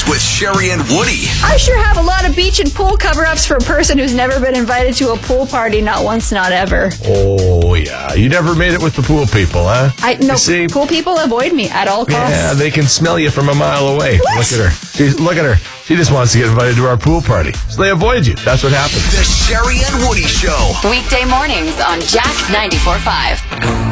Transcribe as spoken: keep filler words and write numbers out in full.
Mornings with Sherry and Woody. I sure have a lot of beach and pool cover-ups for a person who's never been invited to a pool party, not once, not ever. Oh, yeah. You never made it with the pool people, huh? I No, You see? pool people avoid me at all costs. Yeah, they can smell you from a mile away. What? Look at her. She's, look at her. She just wants to get invited to our pool party. So they avoid you. That's what happens. The Sherry and Woody Show. Weekday mornings on Jack ninety-four point five.